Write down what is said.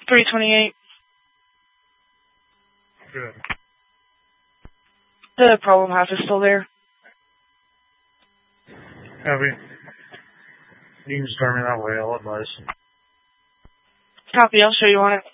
328. Good. The problem half is still there. Heavy. You can start me that way, I'll advise. Copy, I'll show you on it.